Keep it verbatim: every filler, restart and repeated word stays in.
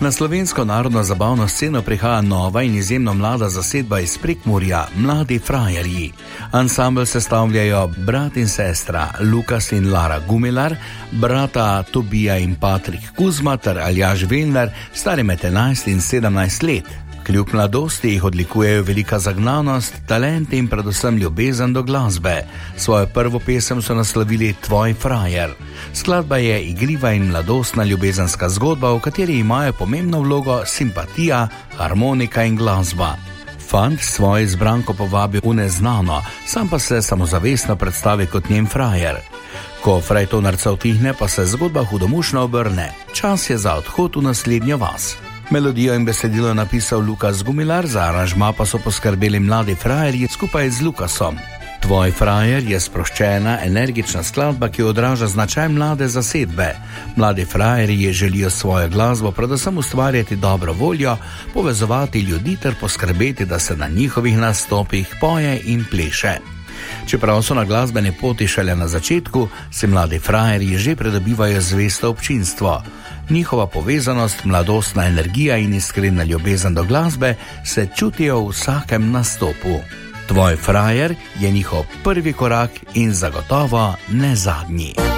Na slovensko narodno zabavno sceno prihaja nova in izjemno mlada zasedba iz Prekmurja, Mladi frajerji. Ansambel sestavljajo brat in sestra Lukas in Lara Gumelar, brata Tobija in Patrik Kuzma ter Aljaž Velner, stari med enajst in sedemnajst let. Kljub mladosti jih odlikujejo velika zagnanost, talent in predvsem ljubezen do glasbe. Svojo prvo pesem so naslovili Tvoj frajer. Skladba je igriva in mladostna ljubezenska zgodba, v kateri imajo pomembno vlogo simpatija, harmonika in glasba. Fant svojo izbranko povabi v neznano, sam pa se samozavestno predstavi kot njen frajer. Ko frajtonarca utihne, pa se zgodba hudomušno obrne. Čas je za odhod v naslednjo vas. Melodijo in besedilo je napisal Lukas Gumelar, za aranžma pa so poskrbeli Mladi frajerji skupaj z Lukasom. Tvoj frajer je sproščena, energična skladba, ki odraža značaj mlade zasedbe. Mladi frajerji želijo svojo glasbo predvsem ustvarjati dobro voljo, povezovati ljudi ter poskrbeti, da se na njihovih nastopih poje in pleše. Čeprav so na glasbeni poti šele na začetku, se Mladi frajerji že pridobivajo zvesto občinstvo. Njihova povezanost, mladostna energija in iskrena ljubezen do glasbe se čutijo v vsakem nastopu. Tvoj frajer je njihov prvi korak in zagotovo ne zadnji.